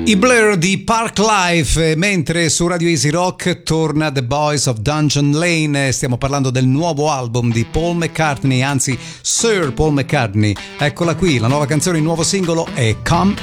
I Blur di Park Life, mentre su Radio Easy Rock torna The Boys of Dungeon Lane. Stiamo parlando del nuovo album di Paul McCartney, anzi Sir Paul McCartney. Eccola qui, la nuova canzone, il nuovo singolo è Come